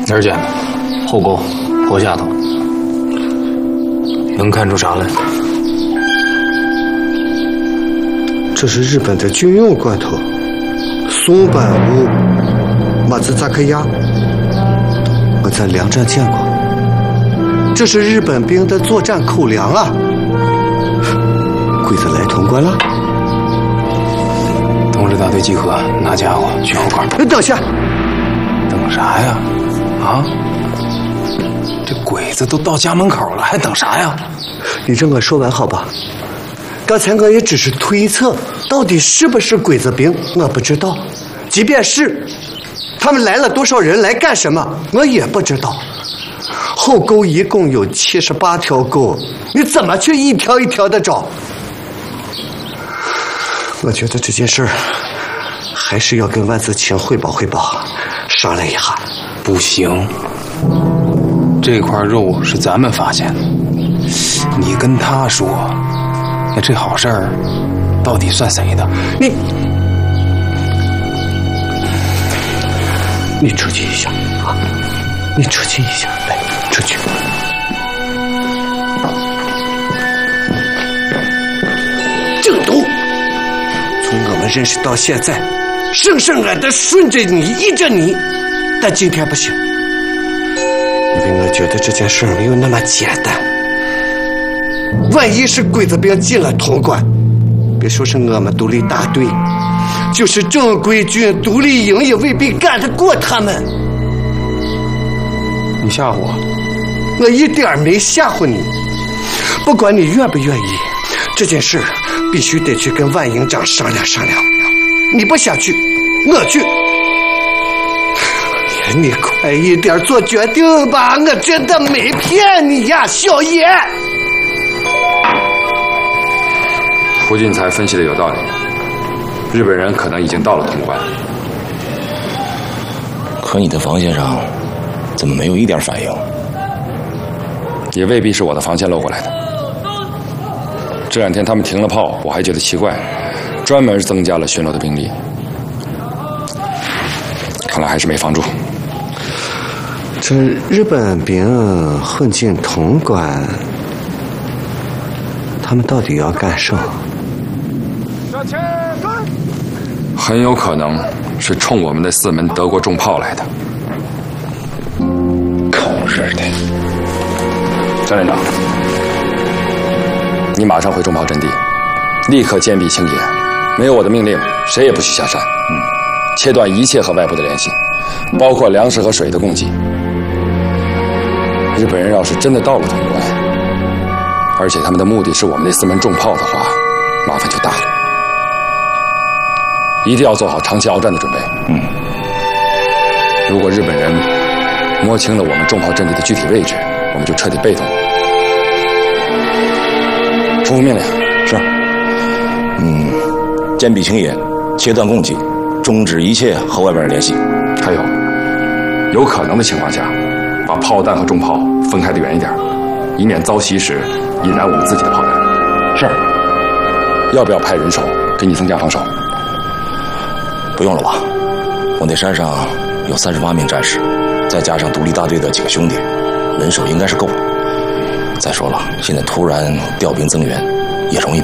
哪儿见的？后沟坡下头。能看出啥来？ 这是日本的军用罐头，松坂屋马兹扎克亚，我在粮站见过。这是日本兵的作战口粮啊！鬼子来潼关了。 同志大队集合，拿家伙去后关。 等下， 等啥呀？啊？这鬼子都到家门口了，还等啥呀？ 你让我说完好吧？刚才我也只是推测，到底是不是鬼子兵，我不知道。即便是，他们来了多少人，来干什么，我也不知道。后沟一共有78条沟，你怎么去一条一条的找？我觉得这件事儿还是要跟万子清汇报汇报，商量一下。 不行，这块肉是咱们发现的，你跟他说，那这好事儿到底算谁的？ 你出去一下啊！你出去一下，来，出去。郑东，从我们认识到现在，生生俺的顺着你，依着你，但今天不行，因为我觉得这件事没有那么简单。万一是鬼子兵进了潼关，别说是我们独立大队，就是正规军独立营也未必干得过他们。 你吓唬我？ 我一点没吓唬你，不管你愿不愿意，这件事必须得去跟万营长商量商量。你不想去，我去。你快一点做决定吧，我真的没骗你呀，小野。 胡俊才分析的有道理，日本人可能已经到了潼关。 可你的防线上怎么没有一点反应？ 也未必是我的防线漏过来的。这2天他们停了炮，我还觉得奇怪，专门增加了巡逻的兵力，看来还是没防住。 这日本兵混进潼关，他们到底要干什么？ 很有可能是冲我们的4门德国重炮来的。 口日的！ 张连长，你马上回重炮阵地，立刻坚壁清野。没有我的命令，谁也不许下山。切断一切和外部的联系，包括粮食和水的供给。日本人要是真的到了潼关，而且他们的目的是我们那4门重炮的话，麻烦就大了。一定要做好长期鏖战的准备。如果日本人摸清了我们重炮阵地的具体位置，我们就彻底被动了。重复命令。 是。坚壁清野，切断供给，终止一切和外边的联系。 还有，有可能的情况下，把炮弹和重炮分开的远一点，以免遭袭时引燃我们自己的炮弹。 是。 要不要派人手给你增加防守？ 不用了吧，我那山上有38名战士，再加上独立大队的几个兄弟，人手应该是够的。再说了，现在突然调兵增援也容易吧？